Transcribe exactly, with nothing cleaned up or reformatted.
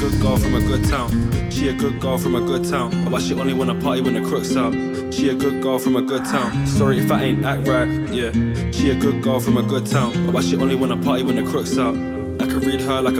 good girl from a good town. She a good girl from a good town. But she only wanna party when the crook's out. She a good girl from a good town. Sorry if I ain't act right, yeah. She a good girl from a good town. But she only wanna party when the crook's out. I can read her like a